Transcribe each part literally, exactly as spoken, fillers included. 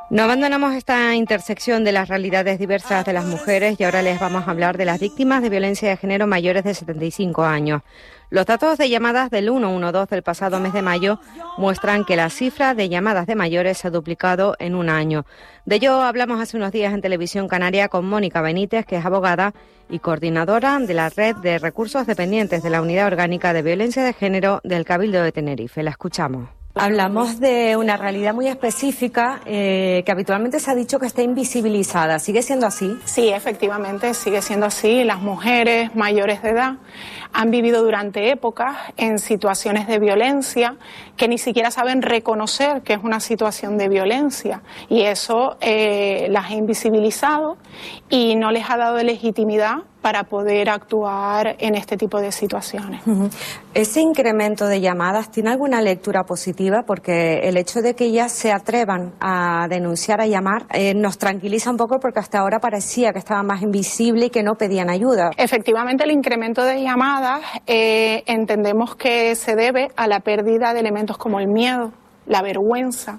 No abandonamos esta intersección de las realidades diversas de las mujeres y ahora les vamos a hablar de las víctimas de violencia de género mayores de setenta y cinco años. Los datos de llamadas del uno uno dos del pasado mes de mayo muestran que la cifra de llamadas de mayores se ha duplicado en un año. De ello hablamos hace unos días en Televisión Canaria con Mónica Benítez, que es abogada y coordinadora de la Red de Recursos Dependientes de la Unidad Orgánica de Violencia de Género del Cabildo de Tenerife. La escuchamos. Hablamos de una realidad muy específica eh, que habitualmente se ha dicho que está invisibilizada. ¿Sigue siendo así? Sí, efectivamente, sigue siendo así. Las mujeres mayores de edad han vivido durante épocas en situaciones de violencia que ni siquiera saben reconocer que es una situación de violencia. Y eso eh, las ha invisibilizado y no les ha dado legitimidad para poder actuar en este tipo de situaciones. Uh-huh. ¿Ese incremento de llamadas tiene alguna lectura positiva? Porque el hecho de que ellas se atrevan a denunciar, a llamar, eh, nos tranquiliza un poco porque hasta ahora parecía que estaba más invisible y que no pedían ayuda. Efectivamente, el incremento de llamadas eh, entendemos que se debe a la pérdida de elementos como el miedo, la vergüenza,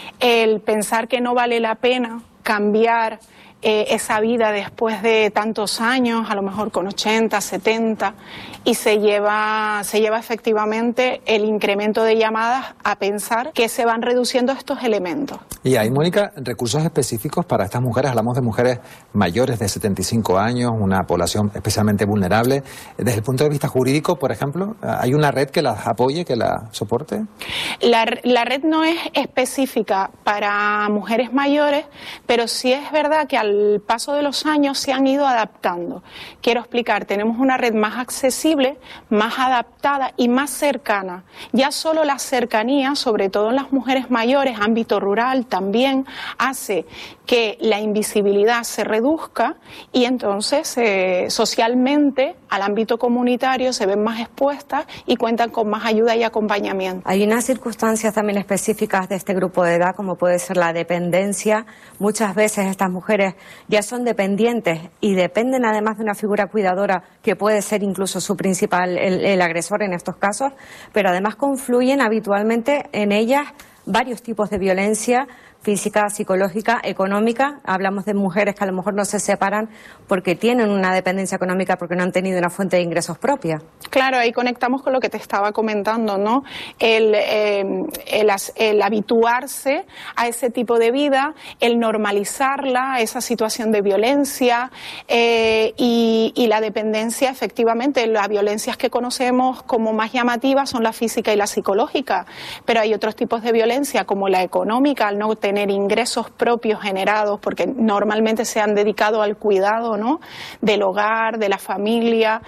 el pensar que no vale la pena cambiar Eh, esa vida después de tantos años, a lo mejor con ochenta, setenta, y se lleva, se lleva efectivamente el incremento de llamadas a pensar que se van reduciendo estos elementos. Y hay, Mónica, recursos específicos para estas mujeres. Hablamos de mujeres mayores de setenta y cinco años, una población especialmente vulnerable. Desde el punto de vista jurídico, por ejemplo, ¿hay una red que las apoye, que la soporte? La, la red no es específica para mujeres mayores, pero sí es verdad que al Al paso de los años se han ido adaptando. Quiero explicar, tenemos una red más accesible, más adaptada y más cercana. Ya solo la cercanía, sobre todo en las mujeres mayores, ámbito rural también, hace que la invisibilidad se reduzca y entonces eh, socialmente al ámbito comunitario se ven más expuestas y cuentan con más ayuda y acompañamiento. Hay unas circunstancias también específicas de este grupo de edad, como puede ser la dependencia. Muchas veces estas mujeres ya son dependientes y dependen además de una figura cuidadora que puede ser incluso su principal, el, el agresor en estos casos, pero además confluyen habitualmente en ellas varios tipos de violencia física, psicológica, económica. Hablamos de mujeres que a lo mejor no se separan porque tienen una dependencia económica, porque no han tenido una fuente de ingresos propia. Claro, ahí conectamos con lo que te estaba comentando, ¿no? El, eh, el, el habituarse a ese tipo de vida, el normalizarla, esa situación de violencia eh, y, y la dependencia, efectivamente, las violencias que conocemos como más llamativas son la física y la psicológica, pero hay otros tipos de violencia como la económica, al no tener ingresos propios generados, porque normalmente se han dedicado al cuidado, ¿no?, del hogar, de la familia,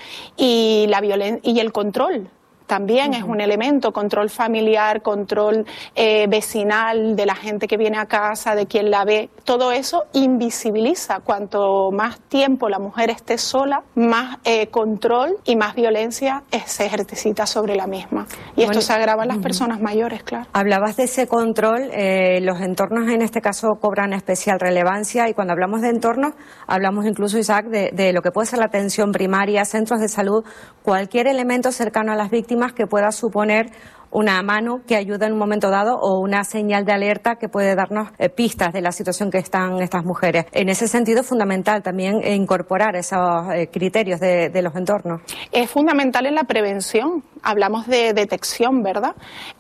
y la violen- y el control. También uh-huh. es un elemento, control familiar, control eh, vecinal de la gente que viene a casa, de quien la ve. Todo eso invisibiliza. Cuanto más tiempo la mujer esté sola, más eh, control y más violencia eh, se ejercita sobre la misma. Y bueno, esto se agrava en las uh-huh. personas mayores, claro. Hablabas de ese control, eh, los entornos en este caso cobran especial relevancia y cuando hablamos de entornos, hablamos incluso, Isaac, de, de lo que puede ser la atención primaria, centros de salud, cualquier elemento cercano a las víctimas que pueda suponer una mano que ayuda en un momento dado o una señal de alerta que puede darnos eh, pistas de la situación que están estas mujeres. En ese sentido es fundamental también eh, incorporar esos eh, criterios de, de los entornos. Es fundamental en la prevención. Hablamos de detección, ¿verdad?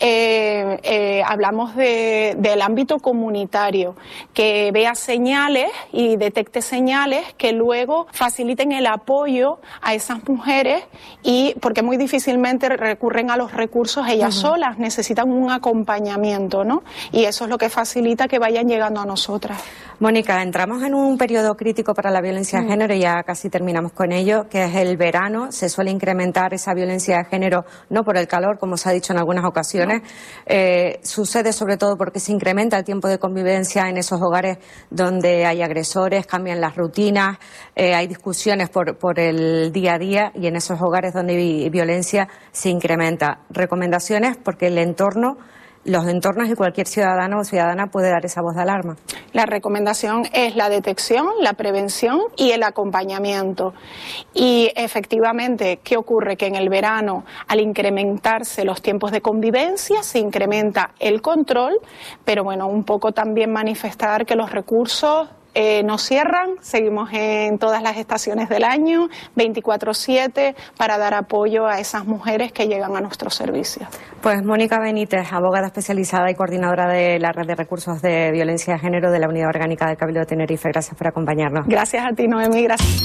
Eh, eh, hablamos de, del ámbito comunitario, que vea señales y detecte señales que luego faciliten el apoyo a esas mujeres, y porque muy difícilmente recurren a los recursos ellas uh-huh. solas, necesitan un acompañamiento, ¿no? Y eso es lo que facilita que vayan llegando a nosotras. Mónica, entramos en un periodo crítico para la violencia de género y ya casi terminamos con ello, que es el verano. Se suele incrementar esa violencia de género, no por el calor, como se ha dicho en algunas ocasiones. No. Eh, sucede sobre todo porque se incrementa el tiempo de convivencia en esos hogares donde hay agresores, cambian las rutinas, eh, hay discusiones por, por el día a día, y en esos hogares donde hay violencia se incrementa. Recomendaciones porque el entorno los entornos y cualquier ciudadano o ciudadana puede dar esa voz de alarma. La recomendación es la detección, la prevención y el acompañamiento. Y efectivamente, ¿qué ocurre? Que en el verano, al incrementarse los tiempos de convivencia, se incrementa el control, pero bueno, un poco también manifestar que los recursos Eh, no cierran, seguimos en todas las estaciones del año, veinticuatro siete, para dar apoyo a esas mujeres que llegan a nuestros servicios. Pues Mónica Benítez, abogada especializada y coordinadora de la Red de Recursos de Violencia de Género de la Unidad Orgánica del Cabildo de Tenerife, gracias por acompañarnos. Gracias a ti, Noemí, gracias.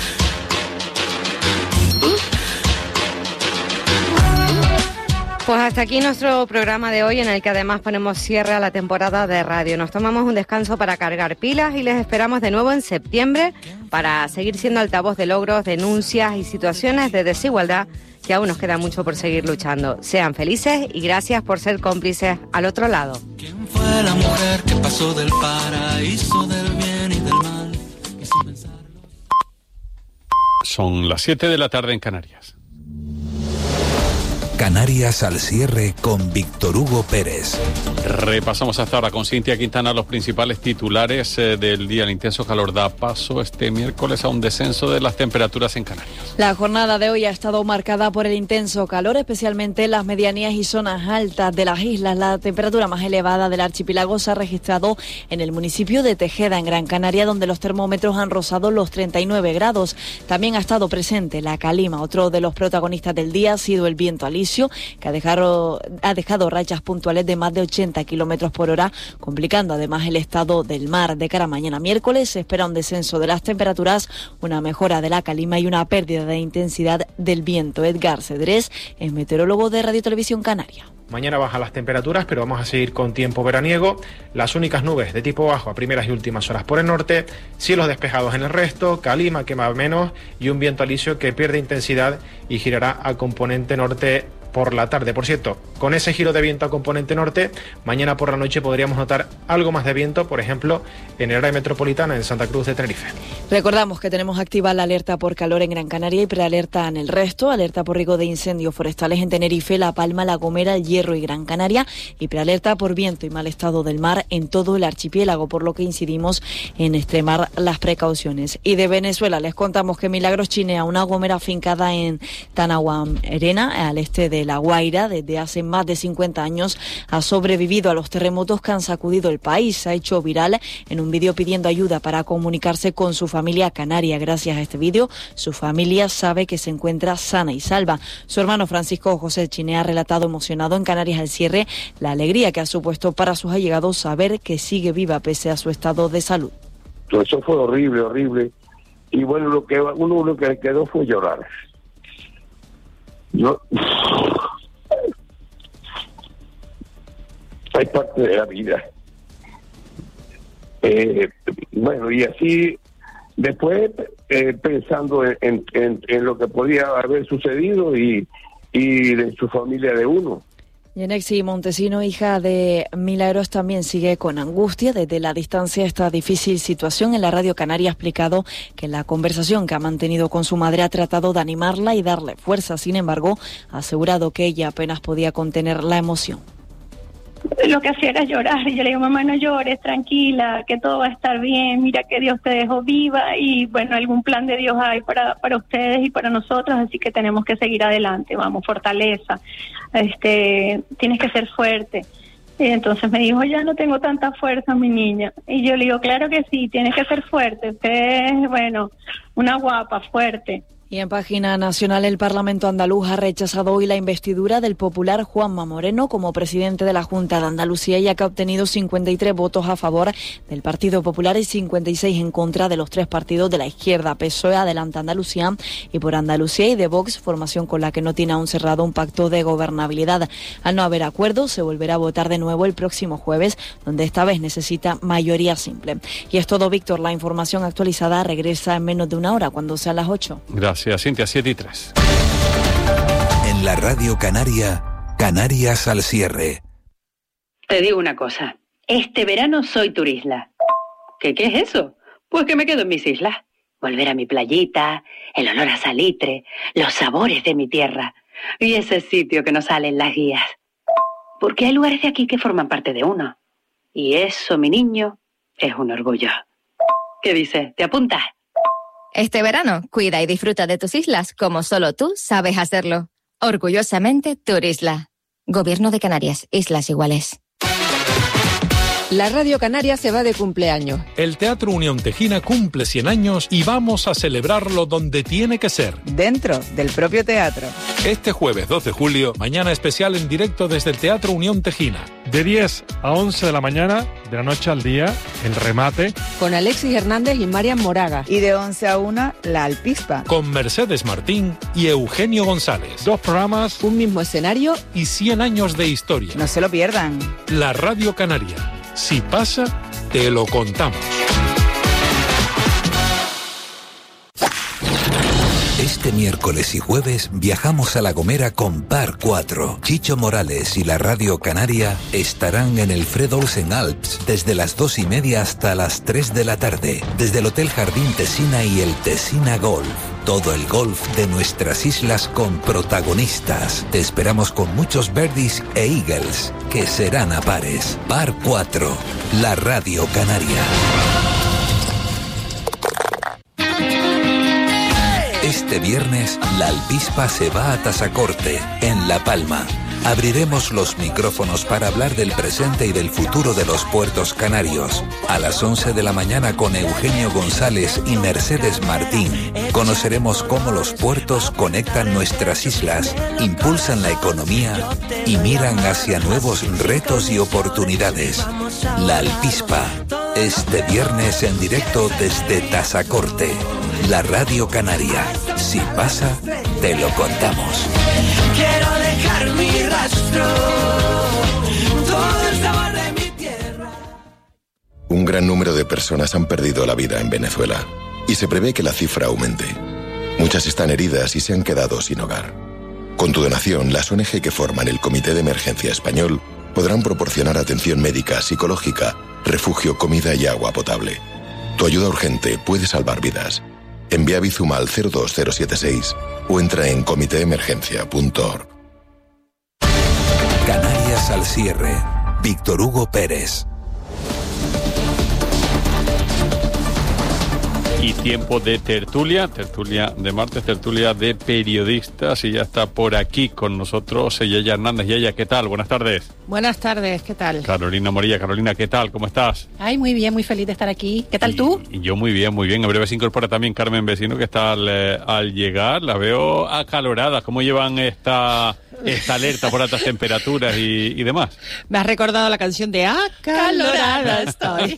Pues hasta aquí nuestro programa de hoy, en el que además ponemos cierre a la temporada de radio. Nos tomamos un descanso para cargar pilas y les esperamos de nuevo en septiembre para seguir siendo altavoz de logros, denuncias y situaciones de desigualdad que aún nos queda mucho por seguir luchando. Sean felices y gracias por ser cómplices al otro lado. ¿Quién fue la mujer que pasó del paraíso del bien y del mal? Y sin pensarlo... Son las siete de la tarde en Canarias. Canarias al cierre con Víctor Hugo Pérez. Repasamos hasta ahora con Cintia Quintana los principales titulares eh, del día. El intenso calor da paso este miércoles a un descenso de las temperaturas en Canarias. La jornada de hoy ha estado marcada por el intenso calor, especialmente en las medianías y zonas altas de las islas. La temperatura más elevada del archipiélago se ha registrado en el municipio de Tejeda, en Gran Canaria, donde los termómetros han rozado los treinta y nueve grados. También ha estado presente la calima. Otro de los protagonistas del día ha sido el viento alisio, que ha dejado, ha dejado rachas puntuales de más de ochenta kilómetros por hora, complicando además el estado del mar. De cara a mañana miércoles se espera un descenso de las temperaturas, una mejora de la calima y una pérdida de intensidad del viento. Edgar Cedrés es meteorólogo de Radio Televisión Canaria. Mañana bajan las temperaturas, pero vamos a seguir con tiempo veraniego. Las únicas nubes de tipo bajo a primeras y últimas horas por el norte, cielos despejados en el resto, calima que más o menos y un viento alisio que pierde intensidad y girará a componente norte por la tarde. Por cierto, con ese giro de viento a componente norte, mañana por la noche podríamos notar algo más de viento, por ejemplo, en el área metropolitana en Santa Cruz de Tenerife. Recordamos que tenemos activa la alerta por calor en Gran Canaria y prealerta en el resto, alerta por riesgo de incendios forestales en Tenerife, La Palma, La Gomera, El Hierro y Gran Canaria, y prealerta por viento y mal estado del mar en todo el archipiélago, por lo que incidimos en extremar las precauciones. Y de Venezuela les contamos que Milagros Chinea, una gomera afincada en Tanaguamerena, al este de La Guaira, desde hace más de cincuenta años, ha sobrevivido a los terremotos que han sacudido el país. Se ha hecho viral en un vídeo pidiendo ayuda para comunicarse con su familia canaria. Gracias a este vídeo, su familia sabe que se encuentra sana y salva. Su hermano Francisco José Chinea ha relatado emocionado en Canarias al cierre la alegría que ha supuesto para sus allegados saber que sigue viva pese a su estado de salud. Eso fue horrible, horrible. Y bueno, lo que uno lo que quedó fue llorar. Yo... Hay parte de la vida. Eh, bueno, y así, después eh, pensando en, en, en lo que podía haber sucedido y, y de su familia de uno. Yenexi Montesino, hija de Milagros, también sigue con angustia. Desde la distancia esta difícil situación, en la Radio Canaria ha explicado que en la conversación que ha mantenido con su madre ha tratado de animarla y darle fuerza. Sin embargo, ha asegurado que ella apenas podía contener la emoción. Lo que hacía era llorar y yo le digo, mamá, no llores, tranquila, que todo va a estar bien, mira que Dios te dejó viva y bueno, algún plan de Dios hay para para ustedes y para nosotros, así que tenemos que seguir adelante, vamos, fortaleza, este, tienes que ser fuerte. Y entonces me dijo, ya no tengo tanta fuerza, mi niña. Y yo le digo, claro que sí, tienes que ser fuerte, usted es, bueno, una guapa, fuerte. Y en página nacional, el Parlamento andaluz ha rechazado hoy la investidura del popular Juanma Moreno como presidente de la Junta de Andalucía, ya que ha obtenido cincuenta y tres votos a favor del Partido Popular y cincuenta y seis en contra de los tres partidos de la izquierda, P S O E, Adelante Andalucía y Por Andalucía, y de Vox, formación con la que no tiene aún cerrado un pacto de gobernabilidad. Al no haber acuerdo, se volverá a votar de nuevo el próximo jueves, donde esta vez necesita mayoría simple. Y es todo, Víctor. La información actualizada regresa en menos de una hora, cuando sean las ocho. Gracias. Cintia, siete y tres. En la Radio Canaria, Canarias al cierre. Te digo una cosa, este verano soy turisla. ¿Qué, qué es eso? Pues que me quedo en mis islas. Volver a mi playita, el olor a salitre, los sabores de mi tierra y ese sitio que nos sale en las guías. porque hay lugares de aquí que forman parte de uno. Y eso, mi niño, es un orgullo. ¿Qué dices? ¿Te apuntas? Este verano, cuida y disfruta de tus islas como solo tú sabes hacerlo. Orgullosamente, Turisla. Gobierno de Canarias, Islas Iguales. La Radio Canaria se va de cumpleaños. El Teatro Unión Tejina cumple cien años y vamos a celebrarlo donde tiene que ser. Dentro del propio teatro. Este jueves dos de julio, mañana especial en directo desde el Teatro Unión Tejina. De diez a once de la mañana, de la noche al día, el remate. Con Alexis Hernández y Marian Moraga. Y de once a una, La Alpispa. Con Mercedes Martín y Eugenio González. Dos programas. Un mismo escenario. Y cien años de historia. No se lo pierdan. La Radio Canaria. Si pasa, te lo contamos. Este miércoles y jueves viajamos a La Gomera con Par cuatro. Chicho Morales y la Radio Canaria estarán en el Fred Olsen Alps desde las dos y media hasta las tres de la tarde. Desde el Hotel Jardín Tesina y el Tesina Golf. Todo el golf de nuestras islas con protagonistas. Te esperamos con muchos birdies e eagles, que serán a pares. Par cuatro, la Radio Canaria. Este viernes, la Alpispa se va a Tasacorte, en La Palma. Abriremos los micrófonos para hablar del presente y del futuro de los puertos canarios. A las once de la mañana con Eugenio González y Mercedes Martín, conoceremos cómo los puertos conectan nuestras islas, impulsan la economía y miran hacia nuevos retos y oportunidades. La Alpispa, este viernes en directo desde Tasacorte, la Radio Canaria. Si pasa, te lo contamos. Quiero dejar mi rastro, todo el sabor de mi tierra. Un gran número de personas han perdido la vida en Venezuela y se prevé que la cifra aumente. Muchas están heridas y se han quedado sin hogar. Con tu donación, las O N Ge que forman el Comité de Emergencia Español podrán proporcionar atención médica, psicológica, refugio, comida y agua potable. Tu ayuda urgente puede salvar vidas. Envía Bizum al cero dos cero siete seis o entra en comité emergencia punto org. Canarias al cierre. Víctor Hugo Pérez. Y tiempo de tertulia, tertulia de martes, tertulia de periodistas, y ya está por aquí con nosotros Yaya Hernández. Yaya, ¿qué tal? Buenas tardes. Buenas tardes, ¿qué tal? Carolina Morilla. Carolina, ¿qué tal? ¿Cómo estás? Ay, muy bien, muy feliz de estar aquí. ¿Qué tal y, tú? Y yo muy bien, muy bien. En breve se incorpora también Carmen Vecino, que está al, eh, al llegar. La veo acalorada. ¿Cómo llevan esta, esta alerta por altas temperaturas y, y demás? Me has recordado la canción de Acalorada estoy.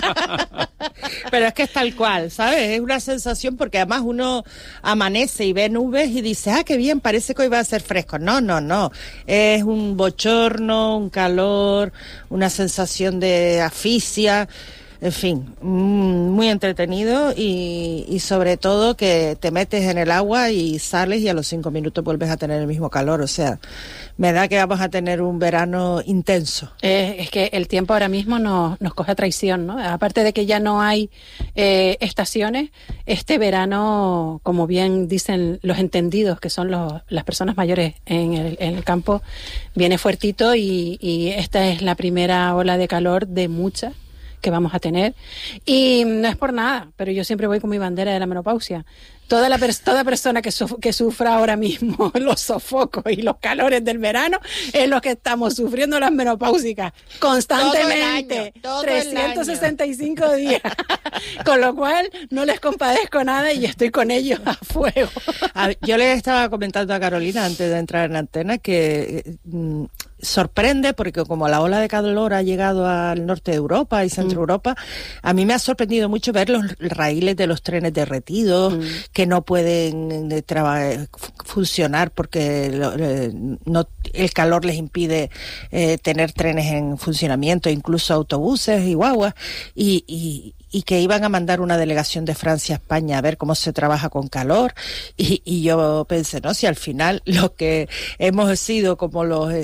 Pero es que es tal cual, ¿sabes? Es una sensación, porque además uno amanece y ve nubes y dice, ah, qué bien, parece que hoy va a ser fresco. No, no, no. Es un bochorno, un calor, una sensación de asfixia. En fin, muy entretenido y, y sobre todo que te metes en el agua y sales y a los cinco minutos vuelves a tener el mismo calor. O sea, me da que vamos a tener un verano intenso. Eh, es que el tiempo ahora mismo nos, nos coge a traición, ¿no? Aparte de que ya no hay eh, estaciones, este verano, como bien dicen los entendidos, que son los, las personas mayores en el, en el campo, viene fuertito y, y esta es la primera ola de calor de muchas que vamos a tener, y no es por nada, pero yo siempre voy con mi bandera de la menopausia. Toda la pers- toda persona que, su- que sufra ahora mismo los sofocos y los calores del verano es lo que estamos sufriendo las menopáusicas constantemente, todo el año, todo trescientos sesenta y cinco días, con lo cual no les compadezco nada y estoy con ellos a fuego. A ver, yo le estaba comentando a Carolina antes de entrar en antena que mm, sorprende, porque como la ola de calor ha llegado al norte de Europa y centro mm. Europa, a mí me ha sorprendido mucho ver los raíles de los trenes derretidos, mm. que no pueden eh, traba- funcionar porque lo, eh, no, el calor les impide eh, tener trenes en funcionamiento, incluso autobuses y guaguas, y, y y que iban a mandar una delegación de Francia a España a ver cómo se trabaja con calor, y, y yo pensé, no, si al final lo que hemos sido como los, los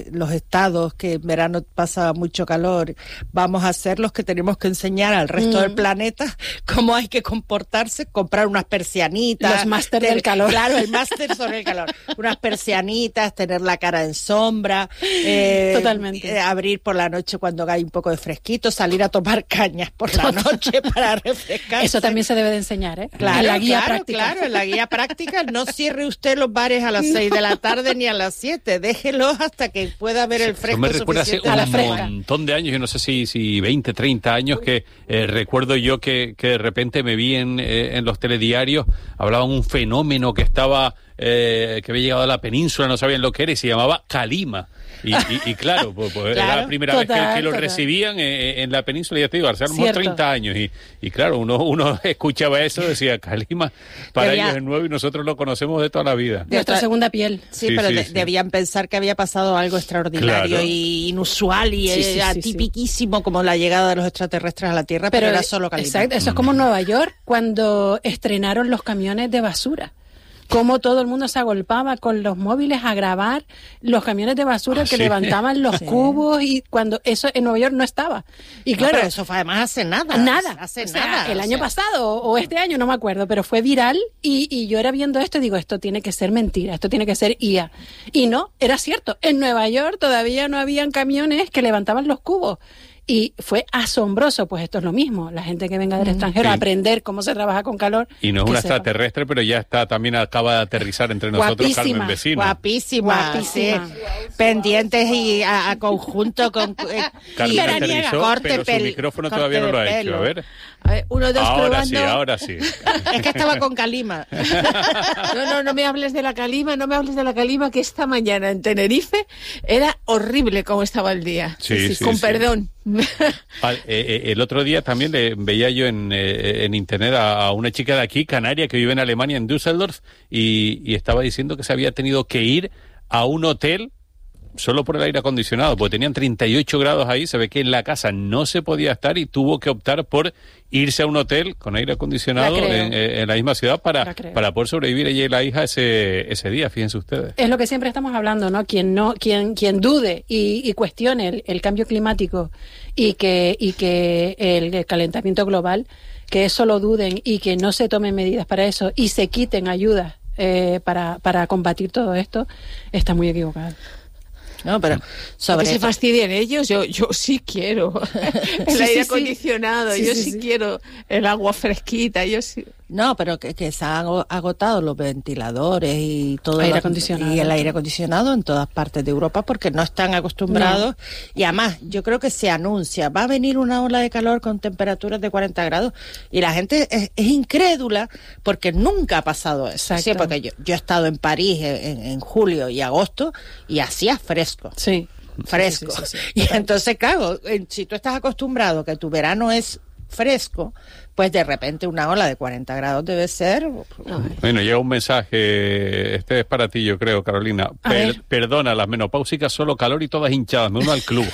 estados que en verano pasa mucho calor, vamos a ser los que tenemos que enseñar al resto mm. del planeta cómo hay que comportarse, comprar unas persianitas. Los máster del calor. Claro, el máster sobre el calor. Unas persianitas, tener la cara en sombra. Eh, Totalmente. Eh, abrir por la noche cuando hay un poco de fresquito, salir a tomar cañas por la noche para refrescarse. Eso también se debe de enseñar, ¿eh? Claro, en la guía claro, práctica. Claro, en la guía práctica no cierre usted los bares a las seis de la tarde ni a las siete. Déjelos hasta que pueda ver el fresco. Eso me recuerda hace suficiente. un montón de años, yo no sé si, si veinte, treinta años, que eh, recuerdo yo que, que de repente me vi en, eh, en los telediarios, hablaban un fenómeno que estaba, eh, que había llegado a la península, no sabían lo que era, y se llamaba Calima. Y, y, y claro, pues, pues claro, era la primera total, vez que, que lo total. recibían en, en la península, ya te digo, hace a lo mejor treinta años. Y, y claro, uno, uno escuchaba eso, decía, Calima, para Debía... ellos es nuevo y nosotros lo conocemos de toda la vida. De nuestra segunda piel. Sí, sí pero sí, de, sí. debían pensar que había pasado algo extraordinario claro. y inusual y sí, sí, atipiquísimo, sí, sí. como la llegada de los extraterrestres a la Tierra, pero, pero era solo Calima. Exacto, eso es como en Nueva York, cuando estrenaron los camiones de basura. Cómo todo el mundo se agolpaba con los móviles a grabar los camiones de basura ah, que ¿sí? levantaban los sí. cubos, y cuando eso en Nueva York no estaba. Y claro, no, pero eso fue además hace nada. Nada. Hace o sea, nada. El o año sea. pasado o este año, no me acuerdo, pero fue viral y, y yo era viendo esto y digo, esto tiene que ser mentira, esto tiene que ser I A. Y no, era cierto. En Nueva York todavía no habían camiones que levantaban los cubos. Y fue asombroso, pues esto es lo mismo, la gente que venga del extranjero sí. a aprender cómo se trabaja con calor. Y no es una extraterrestre, sepa. Pero ya está, también acaba de aterrizar entre nosotros, guapísima, Carmen Vecino. Guapísima, guapísima. Sí. Pendientes y a, a conjunto con... Eh, Carmen aterrizó, corte pero su pel, micrófono todavía no lo ha pelo. hecho, a ver. A ver, uno, dos, ahora probando. sí, ahora sí. Es que estaba con Calima. No, no, no me hables de la Calima, no me hables de la Calima, que esta mañana en Tenerife era horrible cómo estaba el día. Sí, sí, sí, con sí. perdón. Al, eh, el otro día también le veía yo en, eh, en internet a, a una chica de aquí, canaria, que vive en Alemania, en Düsseldorf, y, y estaba diciendo que se había tenido que ir a un hotel solo por el aire acondicionado, porque tenían treinta y ocho grados ahí, se ve que en la casa no se podía estar y tuvo que optar por irse a un hotel con aire acondicionado en, en la misma ciudad para, para poder sobrevivir ella y la hija ese, ese día, fíjense ustedes. Es lo que siempre estamos hablando, ¿no? Quien no, quien, quien dude y, y cuestione el, el cambio climático y que, y que el, el calentamiento global, que eso lo duden y que no se tomen medidas para eso y se quiten ayudas eh, para, para combatir todo esto, está muy equivocado. No, pero sobre que se fastidien ellos, yo yo sí quiero el sí, aire sí, acondicionado, sí. yo sí, sí, sí quiero el agua fresquita, yo sí. No, pero que, que se han agotado los ventiladores y todo aire lo, acondicionado, y el aire acondicionado en todas partes de Europa porque no están acostumbrados. No. Y además, yo creo que se anuncia, va a venir una ola de calor con temperaturas de cuarenta grados y la gente es, es incrédula porque nunca ha pasado eso. Sí, porque yo, yo he estado en París en, en julio y agosto y hacía fresco. Sí. Fresco. Sí, sí, sí, sí. Y entonces, claro, si tú estás acostumbrado que tu verano es fresco, pues de repente una ola de cuarenta grados debe ser... Bueno, llega un mensaje, este es para ti, yo creo, Carolina. Per, perdona, las menopáusicas solo calor y todas hinchadas, me uno al club.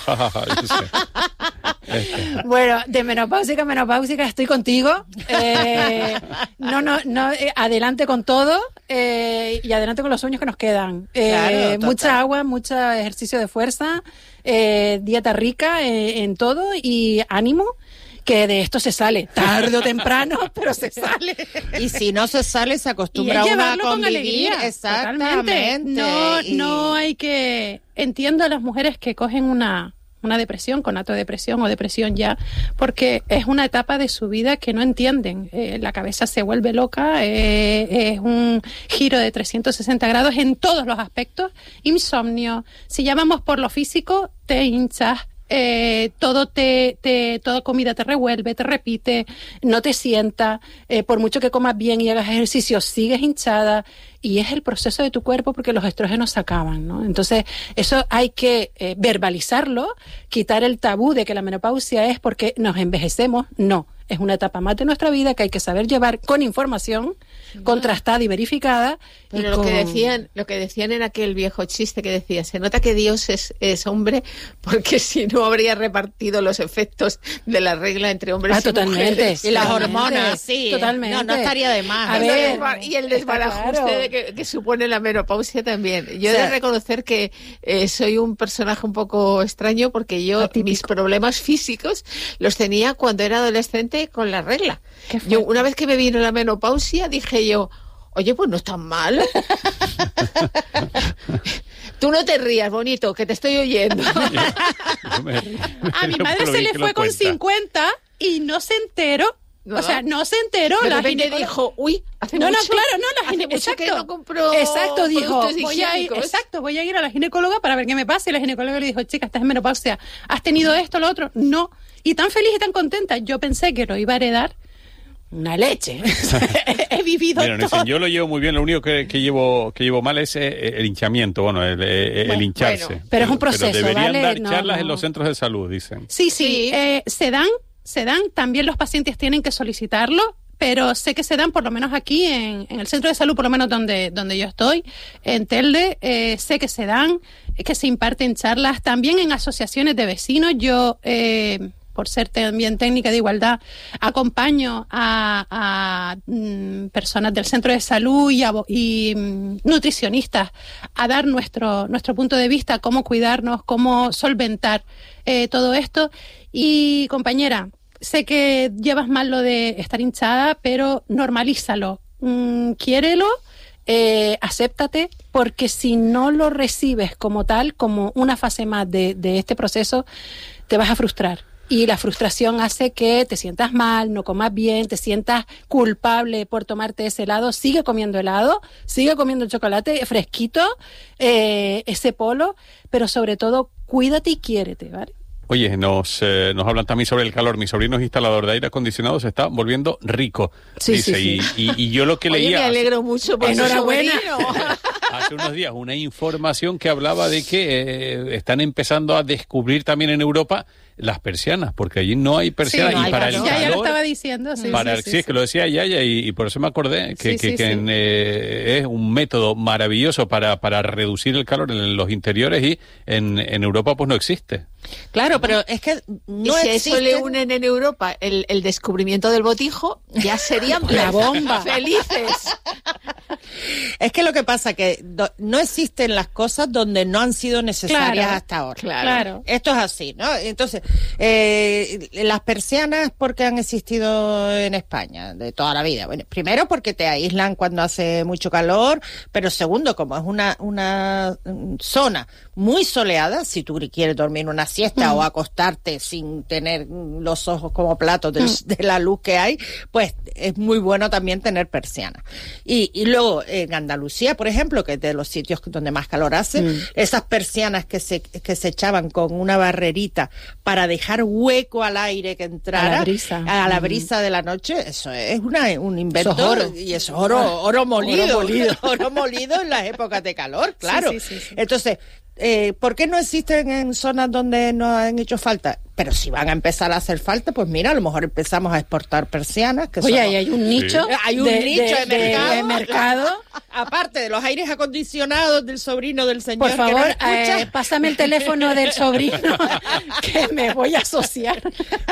Este. Bueno, de menopáusica a menopáusica estoy contigo. Eh, no, no, no, eh, adelante con todo eh, y adelante con los sueños que nos quedan. Eh, claro, mucha agua, mucho ejercicio de fuerza, eh, dieta rica eh, en todo y ánimo. Que de esto se sale, tarde o temprano, pero se sale. Y si no se sale, se acostumbra uno a convivir. Exactamente. No, y... no hay que... Entiendo a las mujeres que cogen una, una depresión, conato de depresión o depresión ya, porque es una etapa de su vida que no entienden. Eh, la cabeza se vuelve loca, eh, es un giro de trescientos sesenta grados en todos los aspectos. Insomnio. Si llamamos por lo físico, te hinchas. Eh, todo te, te, toda comida te revuelve, te repite, no te sienta, eh, por mucho que comas bien y hagas ejercicio, sigues hinchada, y es el proceso de tu cuerpo porque los estrógenos se acaban, ¿no? Entonces, eso hay que eh, verbalizarlo, quitar el tabú de que la menopausia es porque nos envejecemos, no. es una etapa más de nuestra vida que hay que saber llevar con información contrastada y verificada. Pero y lo con... que decían, lo que decían en aquel viejo chiste que decía, se nota que Dios es, es hombre, porque si no habría repartido los efectos de la regla entre hombres ah, y totalmente, mujeres. Y las totalmente, hormonas, sí. Totalmente. No, no estaría de más. A ver, y el desbarajuste claro. de que, que supone la menopausia también. Yo O sea, he de reconocer que eh, soy un personaje un poco extraño porque yo atípico. Mis problemas físicos los tenía cuando era adolescente con la regla. Yo una vez que me vino la menopausia dije yo, oye, pues no es tan mal. Tú no te rías, bonito, que te estoy oyendo. A mi madre se le fue con cincuenta y no se enteró. No, o sea, no se enteró. De la repente ginecóloga dijo, uy, hace no, mucho, no, claro, no, la hace gine... mucho exacto, que no compró exacto, dijo, productos voy a ir, higiénicos. exacto, voy a ir a la ginecóloga para ver qué me pasa. Y la ginecóloga le dijo, chica, estás en menopausia, ¿has tenido esto, lo otro? No. Y tan feliz y tan contenta. Yo pensé que lo iba a heredar. Una leche. He vivido Mira, no todo. dicen, yo lo llevo muy bien, lo único que, que llevo que llevo mal es eh, el hinchamiento, bueno, el, el, Bueno, el hincharse. bueno, pero es un proceso, Pero deberían ¿vale? dar No, charlas no. en los centros de salud, dicen. Sí, sí, sí. Eh, se dan, se dan, también los pacientes tienen que solicitarlo, pero sé que se dan por lo menos aquí en, en el centro de salud, por lo menos donde, donde yo estoy, en Telde, eh, sé que se dan, que se imparten charlas, también en asociaciones de vecinos. Yo, eh, por ser también técnica de igualdad, acompaño a, a mm, personas del centro de salud y, a, y mm, nutricionistas a dar nuestro, nuestro punto de vista, cómo cuidarnos, cómo solventar eh, todo esto. Y, compañera, sé que llevas mal lo de estar hinchada, pero normalízalo, mm, quiérelo, eh, acéptate, porque si no lo recibes como tal, como una fase más de, de este proceso, te vas a frustrar. Y la frustración hace que te sientas mal, no comas bien, te sientas culpable por tomarte ese helado. Sigue comiendo helado, sigue comiendo chocolate fresquito, eh, ese polo, pero sobre todo cuídate y quiérete, ¿vale? Oye, nos, eh, nos hablan también sobre el calor. Mi sobrino es instalador de aire acondicionado, se está volviendo rico, Sí, dice. sí, Y, y, y yo lo que Oye, leía... me alegro mucho por su Enhorabuena. sobrino. Hace unos días una información que hablaba de que eh, están empezando a descubrir también en Europa las persianas, porque allí no hay persianas. Sí, no y hay para calor. el Ya, calor, ya lo estaba diciendo. Sí, para sí, el, sí, sí, es sí. que lo decía Yaya y, y por eso me acordé que, Sí, que, sí, que sí. en, eh, es un método maravilloso para, para reducir el calor en los interiores y en, en Europa pues no existe. Claro, pero es que no y si a existen... eso le unen en Europa el, el descubrimiento del botijo, ya serían La bomba. felices. Es que lo que pasa que do- no existen las cosas donde no han sido necesarias Claro, hasta ahora. claro. Esto es así, ¿no? Entonces, eh, las persianas, ¿por qué han existido en España de toda la vida? Bueno, primero porque te aíslan cuando hace mucho calor, pero segundo, como es una, una mm, zona muy soleada, si tú quieres dormir una siesta Mm. o acostarte sin tener mm, los ojos como platos del- Mm. de la luz que hay, pues es muy bueno también tener persianas. Y, y luego en Andalucía, por ejemplo, que es de los sitios donde más calor hace, Mm. esas persianas que se, que se echaban con una barrerita para dejar hueco al aire que entrara, A la brisa. a la Mm. brisa de la noche, eso es una, un invento. Eso es oro. Y eso es oro, oro molido. Oro molido. Oro molido en las épocas de calor, claro. Sí, sí, sí, sí. Entonces, eh, ¿por qué no existen en zonas donde no han hecho falta? Pero si van a empezar a hacer falta, pues mira, a lo mejor empezamos a exportar persianas. Que Oye, son- ahí hay un nicho Sí. Hay un de- nicho de, de- de- mercado. de mercado. Aparte de los aires acondicionados del sobrino del señor. Por que favor, nos escucha. eh, pásame el teléfono del sobrino que me voy a asociar.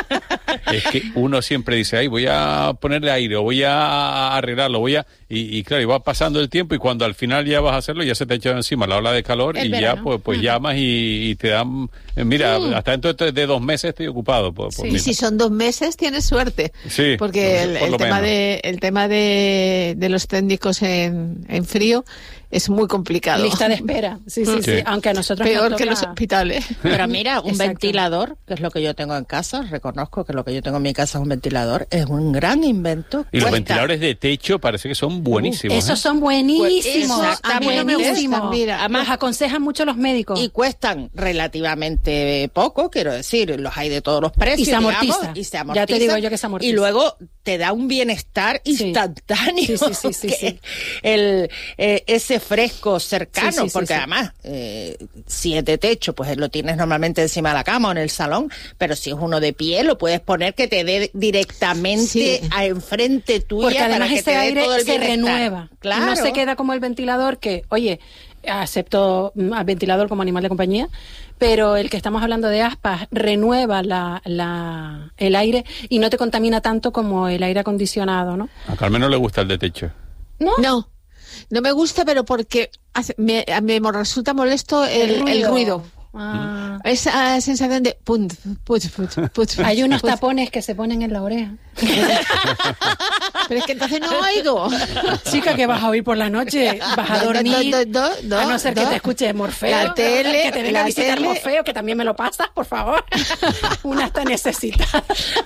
Es que uno siempre dice, ay, voy a ponerle aire, o voy a arreglarlo, voy a... Y, y claro, y va pasando el tiempo y cuando al final ya vas a hacerlo, ya se te ha echado encima la ola de calor El y verano. ya pues, pues Mm. llamas y, y te dan... eh, Mira, Mm. hasta dentro de, de dos meses estoy ocupado. Pues, pues Y mira. si son dos meses, tienes suerte. Sí, Porque el, por el lo tema, menos. de, el tema de, de los técnicos en, en frío es muy complicado. Lista de espera. Sí, sí, sí. Sí. Aunque a nosotros Peor nos que toca- los hospitales. Pero mira, un Exacto. ventilador, que es lo que yo tengo en casa, reconozco que lo que yo tengo en mi casa es un ventilador, es un gran invento. Y los Cuesta- ventiladores de techo parece que son buenísimos. Esos ¿eh? son buenísimos. Pues, A mí no me buenísimos. gustan. Mira, Además, además- aconsejan mucho los médicos. Y cuestan relativamente poco, quiero decir, los hay de todos los precios. Y se amortiza. digamos, y se Ya amortiza. te digo yo que se amortiza. Y luego te da un bienestar instantáneo. Sí, sí, sí, sí, que sí. El, eh, ese ambiente fresco, cercano, Sí, sí, sí, porque sí. además, eh, si es de techo, pues lo tienes normalmente encima de la cama o en el salón, pero si es uno de pie, lo puedes poner que te dé directamente Sí. a enfrente tuya. Porque además para que ese te dé aire todo el se bienestar. renueva. Claro. No se queda como el ventilador que, oye, acepto mm, al ventilador como animal de compañía, pero el que estamos hablando de aspas renueva la, la, el aire y no te contamina tanto como el aire acondicionado, ¿no? A Carmen no le gusta el de techo. No, no, no me gusta, pero porque hace- me, me resulta molesto el, el ruido. ruido. Ah. Esa sensación de punt, put, put, put, put, Hay unos put. tapones que se ponen en la oreja. Pero es que entonces no oigo. Chica, que vas a oír por la noche, vas a No, no, dormir, no, no, no, a no ser que no. te escuche Morfeo, La tele, que te venga la a visitar tele. Morfeo, que también me lo pasas, por favor. Una está necesitada.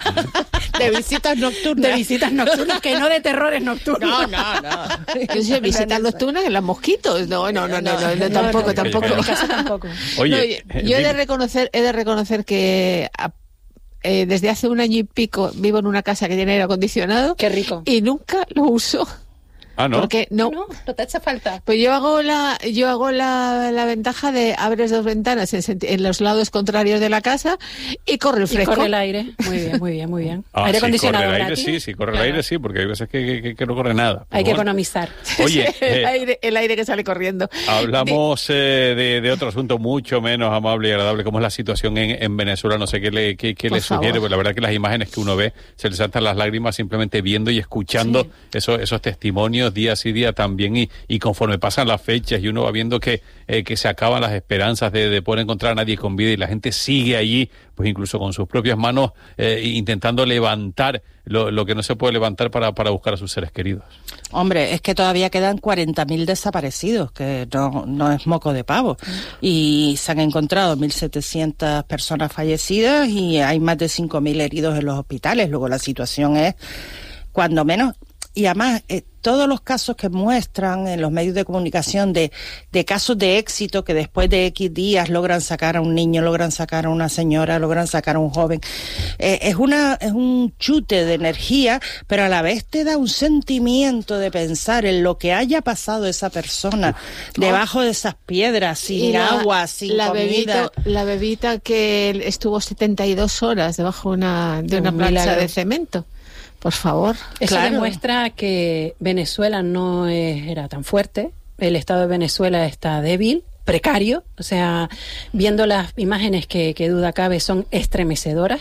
De visitas nocturnas. De visitas nocturnas, que no de terrores nocturnos. No, no, no. Yo sé, visitar nocturnas en los mosquitos. No, no, no, no, no, no, tampoco, no, tampoco. en mi casa tampoco. Oye, No, yo he de reconocer, he de reconocer que a- eh, desde hace un año y pico vivo en una casa que tiene aire acondicionado. Qué rico. Y nunca lo uso. Ah, ¿no? Porque no. No, no te hace falta. Pues yo hago la, yo hago la, la ventaja de abres dos ventanas en, senti- en los lados contrarios de la casa y corre el Y fresco. corre el aire. Muy bien, muy bien, muy bien. Ah, aire sí, acondicionado corre el aire, gratis. sí, sí, corre el Claro. aire, sí, porque hay veces que, que- que no corre nada. Hay que Pero bueno. economizar. Oye, el, eh, aire, el aire que sale corriendo. hablamos eh, de, de otro asunto mucho menos amable y agradable, como es la situación en, en Venezuela. No sé qué le, qué, qué Por le sugiere, favor. pues la verdad que las imágenes que uno ve se le saltan las lágrimas simplemente viendo y escuchando Sí. esos, esos testimonios día sí día también. Y, y conforme pasan las fechas y uno va viendo que, eh, que se acaban las esperanzas de, de poder encontrar a nadie con vida y la gente sigue allí, pues incluso con sus propias manos, eh, intentando levantar lo, lo que no se puede levantar para, para buscar a sus seres queridos. Hombre, es que todavía quedan cuarenta mil desaparecidos, que no, no es moco de pavo. Y se han encontrado mil setecientas personas fallecidas y hay más de cinco mil heridos en los hospitales. Luego la situación es, cuando menos, y además, eh, todos los casos que muestran en los medios de comunicación de, de casos de éxito que después de X días logran sacar a un niño, logran sacar a una señora, logran sacar a un joven, eh, es una es un chute de energía, pero a la vez te da un sentimiento de pensar en lo que haya pasado esa persona debajo de esas piedras, sin Y la- agua, sin la comida. bebita, la bebita que estuvo setenta y dos horas debajo una, de una Un plancha milagro. de cemento. Por favor. Eso Claro. demuestra que Venezuela no es- era tan fuerte, el Estado de Venezuela está débil, precario, o sea, viendo las imágenes que, que duda cabe son estremecedoras.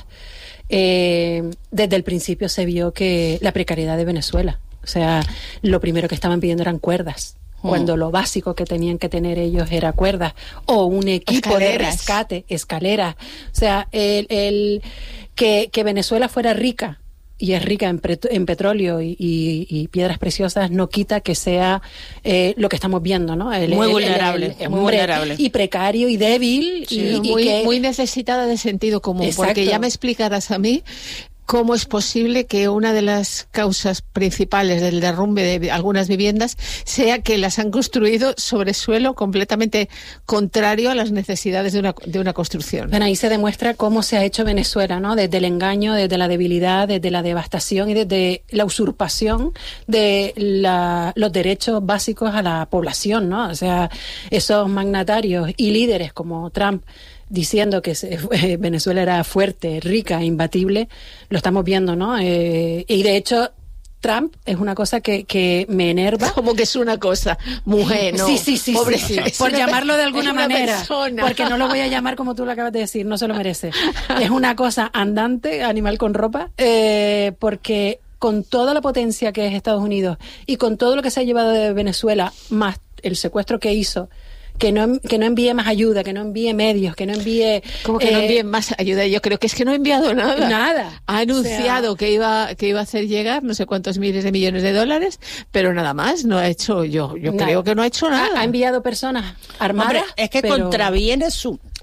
Eh, desde el principio se vio que la precariedad de Venezuela, o sea, lo primero que estaban pidiendo eran cuerdas. Cuando lo básico que tenían que tener ellos era cuerdas o un equipo de Escaleras. rescate, escaleras. O sea, el, el que, que Venezuela fuera rica y es rica en, pre- en petróleo y, y- y piedras preciosas no quita que sea eh, lo que estamos viendo, ¿no? El- Muy el- el- vulnerable, el- es muy hombre, vulnerable. y precario y débil Sí, y, y muy, que- muy necesitada de sentido común, porque Exacto. ya me explicarás a mí cómo es posible que una de las causas principales del derrumbe de vi- algunas viviendas sea que las han construido sobre suelo completamente contrario a las necesidades de una, de una construcción. Bueno, ahí se demuestra cómo se ha hecho Venezuela, ¿no? Desde el engaño, desde la debilidad, desde la devastación y desde la usurpación de la- los derechos básicos a la población, ¿no? O sea, esos magnatarios y líderes como Trump diciendo que se- eh, Venezuela era fuerte, rica, imbatible, lo estamos viendo, ¿no? Eh, y de hecho, Trump es una cosa que, que me enerva. Como que es una cosa, mujer, ¿no? Sí, sí, sí. Pobrecito. sí. Es Por una llamarlo de pe- alguna es una manera. persona. Porque no lo voy a llamar como tú lo acabas de decir, no se lo merece. Es una cosa andante, animal con ropa, eh, porque con toda la potencia que es Estados Unidos y con todo lo que se ha llevado de Venezuela, más el secuestro que hizo, que no, que no envíe más ayuda, que no envíe medios, que no envíe... Como que no eh, envíen más ayuda. Yo creo que es que no ha enviado nada. Nada. Ha anunciado O sea, que iba que iba a hacer llegar no sé cuántos miles de millones de dólares, pero nada más. No ha hecho, yo yo nada. creo que no ha hecho nada. Ha, ha enviado personas armadas. Hombre, es que pero- contraviene su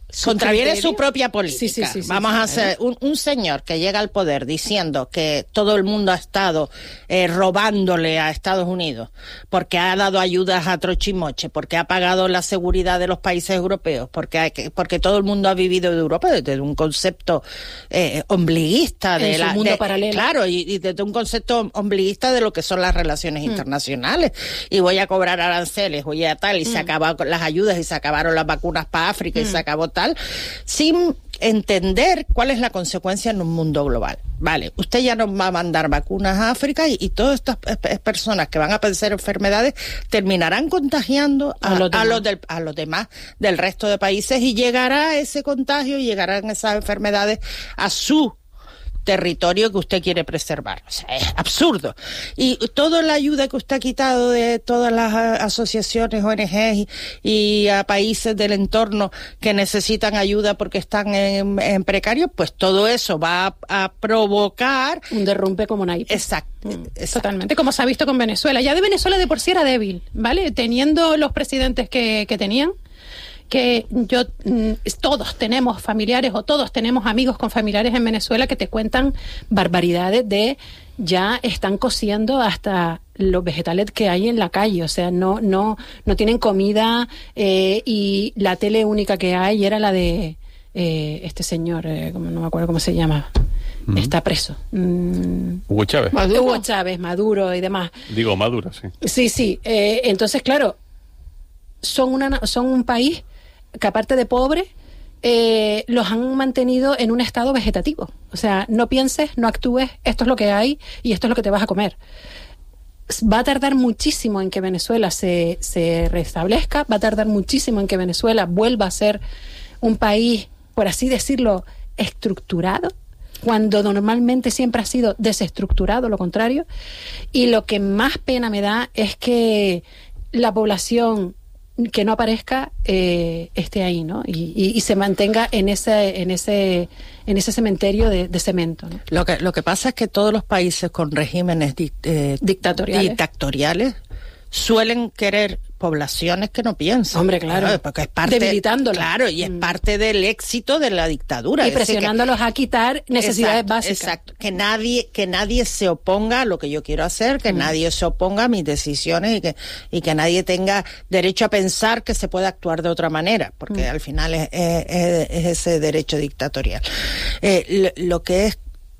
contraviene criterio. su propia política. Sí, sí, sí, sí, Vamos sí, a hacer un, un señor que llega al poder diciendo que todo el mundo ha estado eh, robándole a Estados Unidos porque ha dado ayudas a trochimoche, porque ha pagado la seguridad de los países europeos, porque hay que, porque todo el mundo ha vivido de Europa desde un concepto eh, ombliguista de en la su mundo de, paralelo. Claro, y, y desde un concepto ombliguista de lo que son las relaciones Mm. internacionales. Y voy a cobrar aranceles, voy a tal, y Mm. se acabaron las ayudas y se acabaron las vacunas para África y Mm. se acabó tal, sin entender cuál es la consecuencia en un mundo global. Vale, usted ya nos va a mandar vacunas a África y, y todas estas eh, personas que van a padecer enfermedades terminarán contagiando a, A los a demás. los del- a los demás del resto de países, y llegará ese contagio y llegarán esas enfermedades a su territorio que usted quiere preservar. O sea, es absurdo. Y toda la ayuda que usted ha quitado de todas las a- asociaciones, O N Ges y, y a países del entorno que necesitan ayuda porque están en, en precario, pues todo eso va a, a provocar un derrumbe como naipe. Exacto. Totalmente, como se ha visto con Venezuela. Ya de Venezuela de por sí era débil, ¿vale? Teniendo los presidentes que, que tenían, que yo, mm, todos tenemos familiares o todos tenemos amigos con familiares en Venezuela que te cuentan barbaridades de ya están cociendo hasta los vegetales que hay en la calle, o sea, no no no tienen comida, eh, y la tele única que hay era la de eh, este señor, eh, como- no me acuerdo cómo se llama, está preso. Mm, Hugo Chávez. Hugo Chávez, Maduro y demás. Digo, Maduro, sí. Sí, sí. Eh, entonces, claro, son, una, son un país que aparte de pobre, eh, los han mantenido en un estado vegetativo. O sea, no pienses, no actúes, esto es lo que hay y esto es lo que te vas a comer. Va a tardar muchísimo en que Venezuela se, se restablezca, va a tardar muchísimo en que Venezuela vuelva a ser un país, por así decirlo, estructurado, cuando normalmente siempre ha sido desestructurado, lo contrario. Y lo que más pena me da es que la población que no aparezca eh, esté ahí, ¿no? Y, y, y se mantenga en ese en ese en ese cementerio de, de cemento, ¿no? Lo que lo que pasa es que todos los países con regímenes dic- eh, Dictatoriales. dictatoriales suelen querer poblaciones que no piensan. Hombre, claro. Porque es parte, Debilitándolas. Claro, y es parte del éxito de la dictadura. Y Es decir, que- presionándolos a quitar necesidades Exacto, básicas. Exacto, que nadie, que nadie se oponga a lo que yo quiero hacer, que Mm. nadie se oponga a mis decisiones y que, y que nadie tenga derecho a pensar que se puede actuar de otra manera, porque Mm. al final es, es- es- es ese derecho dictatorial. Eh, lo, lo que es,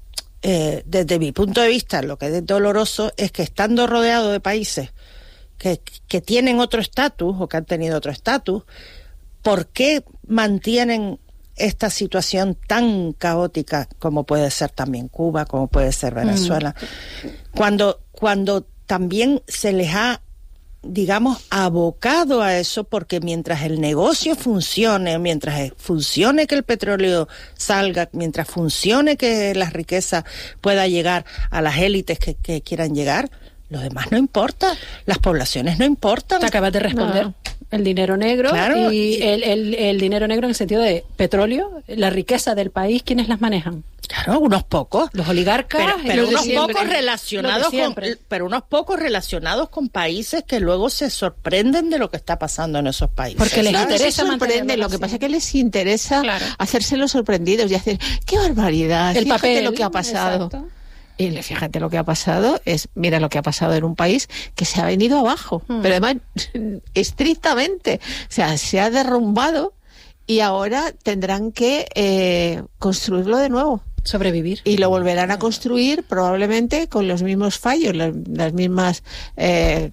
eh, desde mi punto de vista, lo que es doloroso es que estando rodeado de países que, que tienen otro estatus o que han tenido otro estatus, ¿por qué mantienen esta situación tan caótica como puede ser también Cuba, como puede ser Venezuela? Cuando, cuando también se les ha, digamos, abocado a eso, porque mientras el negocio funcione, mientras funcione que el petróleo salga, mientras funcione que la riqueza pueda llegar a las élites que, que quieran llegar, lo demás no importa, las poblaciones no importan. Te acabas de responder. No. El dinero negro Claro, y, y- el, el, el dinero negro en el sentido de petróleo, la riqueza del país, ¿quiénes las manejan? Claro, unos pocos. Los oligarcas, Pero, pero los de unos siempre. pocos Los de relacionados con, siempre. pero unos pocos relacionados con países que luego se sorprenden de lo que está pasando en esos países. Porque les ¿sabes? interesa sorprende, lo que pasa es que les interesa hacerse los sorprendidos y hacer, ¡qué barbaridad! El Fíjate papel, lo que ha pasado. exacto. Y le- fíjate lo que ha pasado, es mira lo que ha pasado en un país que se ha venido abajo, Hmm. pero además estrictamente, o sea, se ha derrumbado y ahora tendrán que eh, construirlo de nuevo. Sobrevivir. Y lo volverán a construir probablemente con los mismos fallos, las, las mismas eh,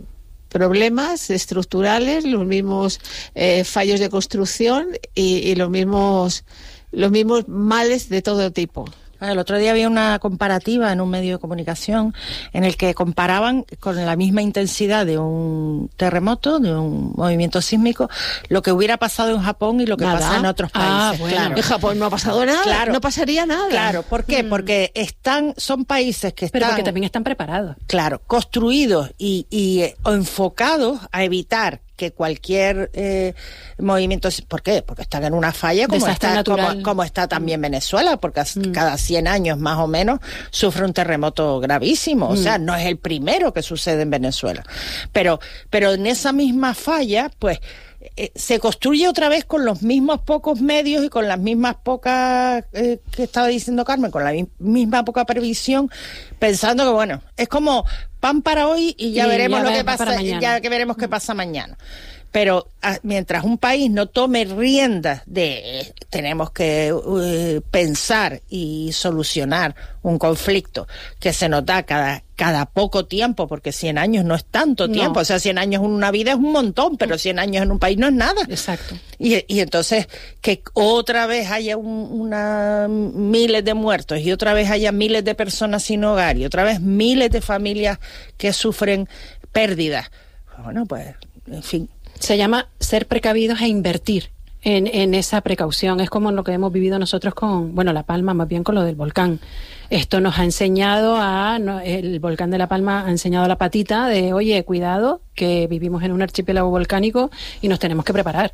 problemas estructurales, los mismos eh, fallos de construcción y, y los mismos los mismos males de todo tipo. El otro día había una comparativa en un medio de comunicación en el que comparaban con la misma intensidad de un terremoto, de un movimiento sísmico, lo que hubiera pasado en Japón y lo que Nada. pasa en otros países. Ah, bueno. Claro. En Japón no ha pasado nada, Claro. no pasaría nada. Claro, ¿por qué? Porque están, son países que están... Pero porque también están preparados. Claro, construidos y, y eh, enfocados a evitar que cualquier eh, movimiento... ¿Por qué? Porque están en una falla como Desastre está, natural. como, como está también Venezuela, porque as- cada cien años más o menos sufre un terremoto gravísimo. O Mm. sea, no es el primero que sucede en Venezuela. Pero, pero en esa misma falla, pues... eh, se construye otra vez con los mismos pocos medios y con las mismas pocas, eh, que estaba diciendo Carmen, con la mi- misma poca previsión, pensando que, bueno, es como pan para hoy y ya Y veremos ya lo ve- que para pasa, mañana. ya que veremos qué pasa mañana. Pero a, mientras un país no tome riendas de eh, tenemos que uh, pensar y solucionar un conflicto que se nos da cada, cada poco tiempo, porque cien años no es tanto No. tiempo, o sea, cien años en una vida es un montón, pero cien años en un país no es nada. Exacto. Y, y entonces que otra vez haya un, una miles de muertos y otra vez haya miles de personas sin hogar y otra vez miles de familias que sufren pérdidas. Bueno, pues, en fin. Se llama ser precavidos e invertir en, en esa precaución. Es como lo que hemos vivido nosotros con, bueno, La Palma, más bien con lo del volcán. Esto nos ha enseñado a, no, el volcán de La Palma ha enseñado a la patita de, oye, cuidado, que vivimos en un archipiélago volcánico y nos tenemos que preparar.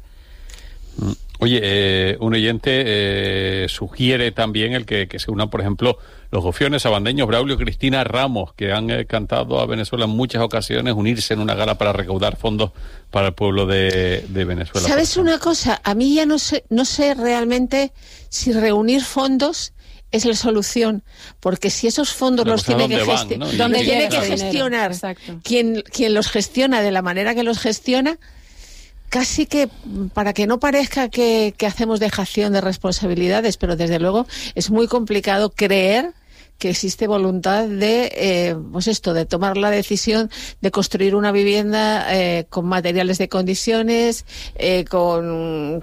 Oye, eh, un oyente eh, sugiere también el que, que se unan, por ejemplo, los gofiones sabandeños Braulio y Cristina Ramos, que han eh, cantado a Venezuela en muchas ocasiones, unirse en una gala para recaudar fondos para el pueblo de, de Venezuela. ¿Sabes una cosa? A mí ya no sé, no sé realmente si reunir fondos es la solución, porque si esos fondos La los cosa tiene que, dónde van, gesti- ¿no? Y- donde y- tiene y- que ese dinero. gestionar Exacto. quien, quien los gestiona de la manera que los gestiona, casi que para que no parezca que, que hacemos dejación de responsabilidades, pero desde luego es muy complicado creer que existe voluntad de, eh, pues esto, de tomar la decisión de construir una vivienda eh, con materiales de condiciones, eh, con,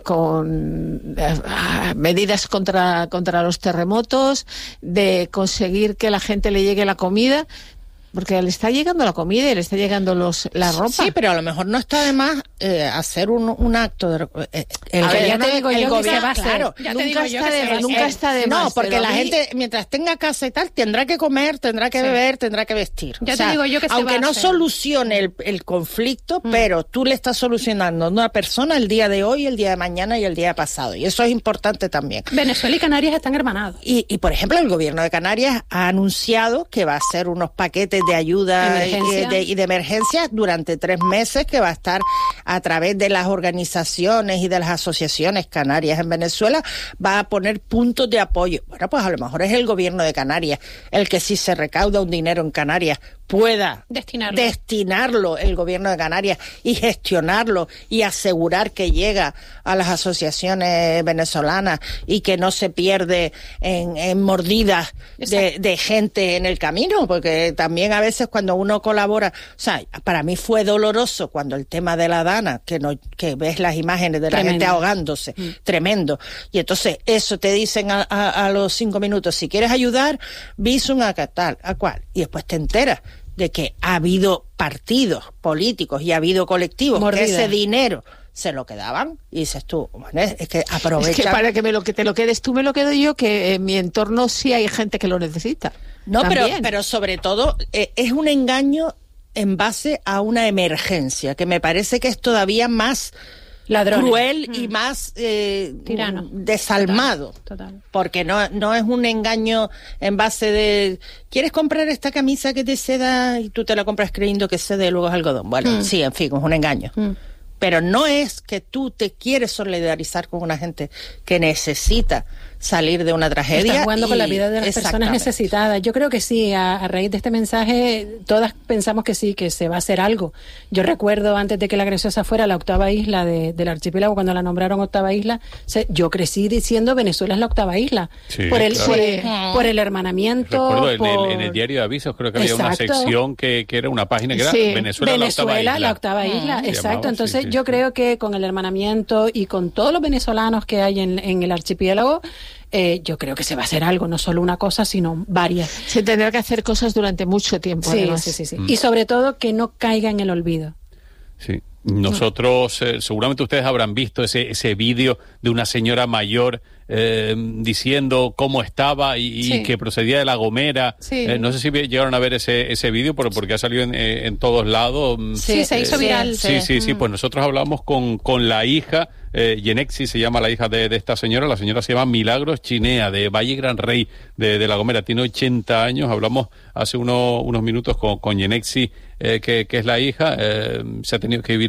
con eh, medidas contra, contra los terremotos, de conseguir que la gente le llegue la comida. Porque le está llegando la comida y le está llegando los la ropa. Sí, pero a lo mejor no está de más eh, hacer un, un acto de... Eh, el A ver, ya gobierno- te digo el yo que gobierno- se va a hacer. claro, Ya te nunca digo yo está que de- se va a nunca hacer. está de No, más, porque pero la a mí- gente, mientras tenga casa y tal, tendrá que comer, tendrá que Sí. beber, tendrá que vestir. Ya O te sea, digo yo que se aunque va a no hacer. solucione el, el conflicto, pero tú le estás solucionando a una persona el día de hoy, el día de mañana y el día pasado. Y eso es importante también. Venezuela y Canarias están hermanados. Y, y, por ejemplo, el gobierno de Canarias ha anunciado que va a hacer unos paquetes de ayuda y Emergencia. de, y de emergencia durante tres meses, que va a estar a través de las organizaciones y de las asociaciones canarias en Venezuela, va a poner puntos de apoyo. Bueno, pues a lo mejor es el gobierno de Canarias el que, si se recauda un dinero en Canarias, pueda Destinarlo. destinarlo el gobierno de Canarias y gestionarlo y asegurar que llega a las asociaciones venezolanas y que no se pierde en, en mordidas de, de gente en el camino, porque también a veces cuando uno colabora, o sea, para mí fue doloroso cuando el tema de la Dana, que no, que ves las imágenes de la Tremendo. gente ahogándose, Mm. tremendo, y entonces eso te dicen a, a, a los cinco minutos, si quieres ayudar, visum a tal, a cual, y después te enteras de que ha habido partidos políticos y ha habido colectivos Mordida. que ese dinero se lo quedaban, y dices tú, bueno, es que aprovecha. Es que para que me lo que te lo quedes tú, me lo quedo yo, que en mi entorno sí hay gente que lo necesita. No, pero, También. pero sobre todo eh, es un engaño en base a una emergencia, que me parece que es todavía más Ladrones. cruel y Mm. más eh, Tirano. desalmado. Total. Porque no, no es un engaño en base de, ¿quieres comprar esta camisa que te seda? Y tú te la compras creyendo que seda y luego es algodón. Bueno, Mm. sí, en fin, es un engaño. Mm. Pero no es que tú te quieres solidarizar con una gente que necesita salir de una tragedia. Estás jugando con la y- vida de las personas Exactamente. necesitadas. Yo creo que sí, a, a raíz de este mensaje, todas pensamos que sí, que se va a hacer algo. Yo recuerdo, antes de que la Graciosa fuera la octava isla de, del archipiélago, cuando la nombraron octava isla, se, yo crecí diciendo Venezuela es la octava isla. Sí, por, el, claro. por, el, por el hermanamiento. Recuerdo en, por... el, en el diario de avisos, creo que había una Exacto. sección que, que era una página que era Sí, Venezuela, Venezuela, la octava isla. la octava isla, Se exacto. llamaba, Entonces sí, sí, yo sí. creo que con el hermanamiento y con todos los venezolanos que hay en, en el archipiélago, eh, yo creo que se va a hacer algo, no solo una cosa, sino varias. Se tendrá que hacer cosas durante mucho tiempo. Sí, además. sí, sí, sí. Mm. Y sobre todo que no caiga en el olvido. Sí. Nosotros, eh, seguramente ustedes habrán visto ese, ese vídeo de una señora mayor eh, diciendo cómo estaba y, y Sí. que procedía de La Gomera. Sí. Eh, no sé si vi- llegaron a ver ese, ese vídeo por- porque ha salido en, eh, en todos lados. Sí, se hizo Eh, viral. Sí, sí, sí. Mm. Pues nosotros hablamos con, con la hija, eh, Yenexi se llama la hija de, de esta señora. La señora se llama Milagros Chinea, de Valle Gran Rey, de, de La Gomera. Tiene ochenta años. Hablamos hace uno- unos minutos con, con Yenexi, eh, que, que es la hija. Eh, se ha tenido que vivir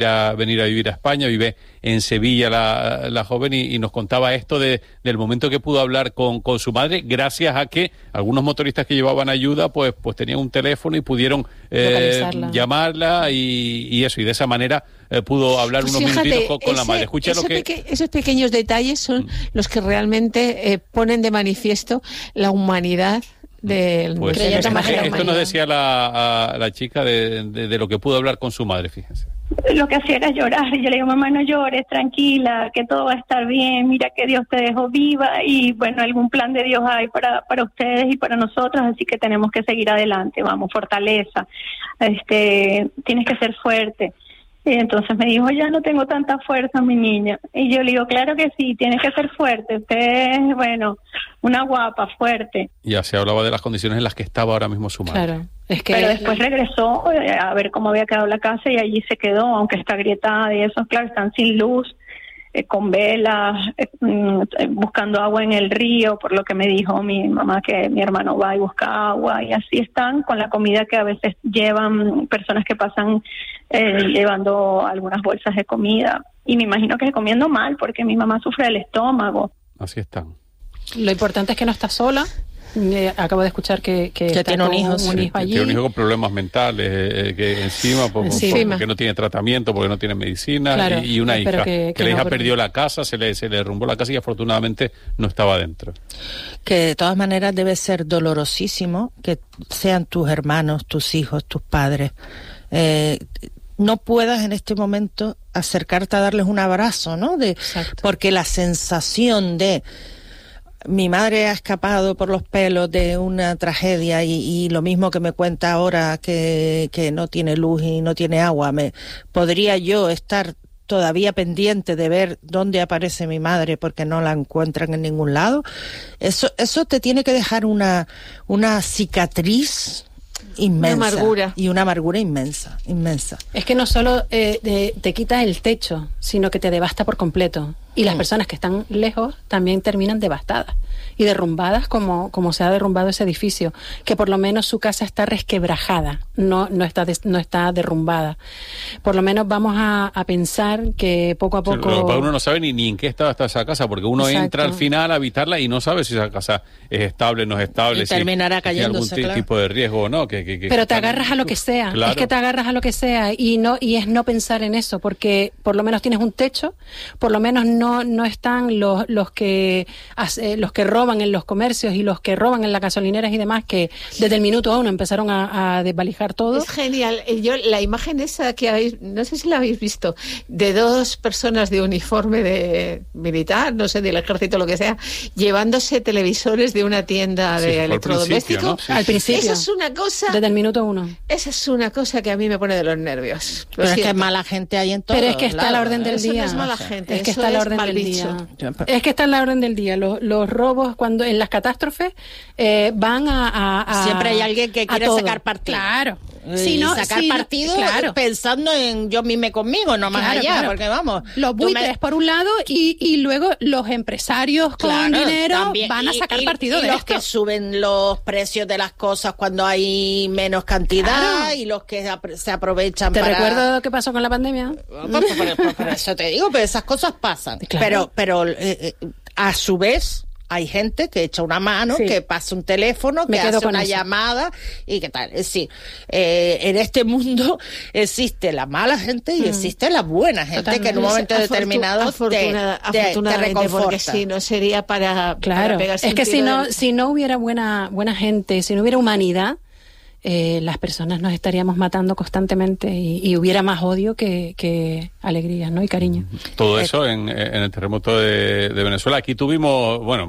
venir a venir a vivir a España, vive en Sevilla la, la joven y, y nos contaba esto de, del momento que pudo hablar con, con su madre, gracias a que algunos motoristas que llevaban ayuda pues pues tenían un teléfono y pudieron eh, llamarla y, y eso, y de esa manera eh, pudo hablar pues unos fíjate, minutitos con, con ese, la madre. Escucha lo que... Peque, esos pequeños detalles son mm. los que realmente eh, ponen de manifiesto la humanidad del pues, de esto, esto nos decía la, a, la chica de, de, de lo que pudo hablar con su madre, fíjense. Lo que hacía era llorar, y yo le digo, mamá, no llores, tranquila, que todo va a estar bien, mira que Dios te dejó viva, y bueno, algún plan de Dios hay para, para ustedes y para nosotros, así que tenemos que seguir adelante, vamos, fortaleza, este, tienes que ser fuerte. Y entonces me dijo, ya no tengo tanta fuerza, mi niña. Y yo le digo, claro que sí, tienes que ser fuerte. Usted es, bueno, una guapa, fuerte. Ya se hablaba de las condiciones en las que estaba ahora mismo su madre. Claro, es que... Pero después regresó a ver cómo había quedado la casa y allí se quedó, aunque está agrietada y eso, claro, están sin luz, eh, con velas, eh, buscando agua en el río, por lo que me dijo mi mamá, que mi hermano va y busca agua, y así están con la comida que a veces llevan personas que pasan eh, llevando algunas bolsas de comida, y me imagino que comiendo mal porque mi mamá sufre del estómago. Así están. Lo importante es que no está sola. Eh, acabo de escuchar que, que, que tiene un hijo, un hijo allí. Tiene un hijo con problemas mentales, eh, que encima, por, encima. porque no tiene tratamiento, porque no tiene medicina, claro, y, y una hija que, que, que la no, hija porque... perdió la casa, se le, se le derrumbó la casa y afortunadamente no estaba dentro. Que de todas maneras debe ser dolorosísimo que sean tus hermanos, tus hijos, tus padres, eh, no puedas en este momento acercarte a darles un abrazo, ¿no? De, porque la sensación de mi madre ha escapado por los pelos de una tragedia y, y lo mismo que me cuenta ahora que, que no tiene luz y no tiene agua, me podría yo estar todavía pendiente de ver dónde aparece mi madre porque no la encuentran en ningún lado. Eso, eso te tiene que dejar una, una cicatriz inmensa. Una amargura. Y una amargura inmensa, inmensa. Es que no solo eh, de, te quita el techo, sino que te devasta por completo. Y las personas que están lejos también terminan devastadas y derrumbadas como, como se ha derrumbado ese edificio, que por lo menos su casa está resquebrajada, no, no, está, des, no está derrumbada. Por lo menos vamos a, a pensar que poco a poco... Sí, uno no sabe ni, ni en qué estado está esa casa, porque uno Exacto. entra al final a habitarla y no sabe si esa casa es estable, no es estable, y terminará si cayéndose, tiene algún claro. tipo de riesgo o no. Que, que, que Pero te están... agarras a lo que sea, claro. es que te agarras a lo que sea y no y es no pensar en eso, porque por lo menos tienes un techo, por lo menos no, no están los los que hace, los que roban en los comercios y los que roban en las gasolineras y demás, que desde el minuto uno empezaron a, a desvalijar todo. Es genial. Yo la imagen esa que habéis, no sé si la habéis visto, de dos personas de uniforme de militar, no sé, del ejército, lo que sea, llevándose televisores de una tienda de sí, electrodoméstico. ¿no? Sí, al principio. Esa es una cosa... Desde el minuto uno. Esa es una cosa que a mí me pone de los nervios. Pero es que es mala gente ahí en todo. Pero es que está a la orden del eso día. No es mala gente, es que está a la orden del día. Es que está en la orden del día. Los, los robos cuando en las catástrofes eh, van a, a, a... Siempre hay alguien que quiere sacar partido. Claro. Si no, sacar si partido no, claro. pensando en yo mismo conmigo, no más claro, allá, claro. porque vamos. Los buitres me... por un lado y, y luego los empresarios con claro, dinero también. van a sacar y, partido y de los esto. Que suben los precios de las cosas cuando hay menos cantidad claro. y los que se aprovechan ¿Te para... recuerdo qué pasó con la pandemia? Por, por, por, por eso te digo, pero esas cosas pasan. Claro. Pero, pero eh, eh, a su vez... hay gente que echa una mano, sí. que pasa un teléfono, que hace una eso. llamada y qué tal. Es decir, eh, en este mundo existe la mala gente y mm. existe la buena gente Totalmente. Que en un momento Afortun- determinado afortunada, te, afortunadamente, te reconforta. Porque si no sería para, claro. para pegarse es que si no, de... si no hubiera buena, buena gente, si no hubiera humanidad, Eh, las personas nos estaríamos matando constantemente y, y hubiera más odio que, que alegría, ¿no? Y cariño. Todo eso en, en el terremoto de, de Venezuela. Aquí tuvimos, bueno,